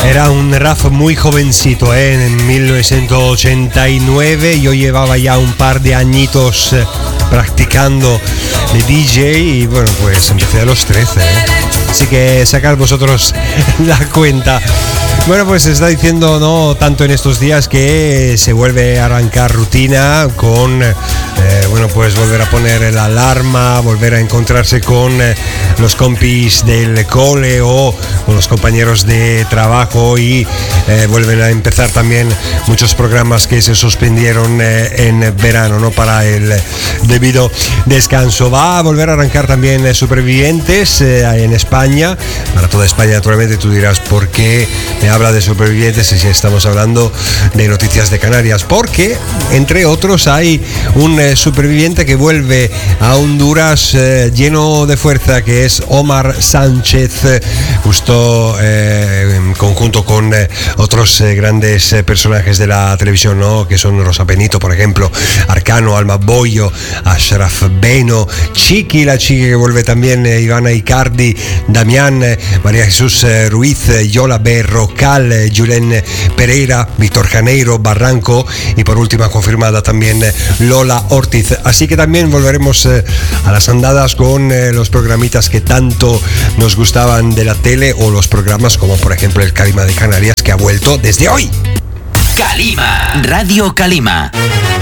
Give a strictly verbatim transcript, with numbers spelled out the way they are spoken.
Era un Raf muy jovencito, ¿eh? En mil novecientos ochenta y nueve yo llevaba ya un par de añitos eh, practicando de D J y bueno, pues empecé a los trece, ¿eh? Así que sacad vosotros la cuenta. Bueno, pues se está diciendo, ¿no?, tanto en estos días que se vuelve a arrancar rutina con, eh, bueno, pues volver a poner la alarma, volver a encontrarse con eh, los compis del cole o con los compañeros de trabajo y eh, vuelven a empezar también muchos programas que se suspendieron eh, en verano, ¿no?, para el debido descanso. Va a volver a arrancar también eh, Supervivientes eh, en España, para toda España naturalmente. Tú dirás, ¿por qué me habla de Supervivientes si estamos hablando de Noticias de Canarias? Porque entre otros hay un eh, superviviente que vuelve a Honduras eh, lleno de fuerza, que es Omar Sánchez, eh, justo eh, en conjunto con eh, otros eh, grandes eh, personajes de la televisión, ¿no?, que son Rosa Benito, por ejemplo, Arcano, Alma Boyo, Ashraf Beno, Chiqui, la chica que vuelve también, eh, Ivana Icardi, Damián, eh, María Jesús eh, Ruiz, eh, Yola Berrocal, eh, Julen Pereira, Víctor Janeiro, Barranco y por última confirmada también eh, Lola Ortiz. Así que también volveremos eh, a las andadas con eh, los programitas que tanto nos gustaban de la tele o los programas como por ejemplo el Calima de Canarias, que ha vuelto desde hoy. Calima, Radio Calima.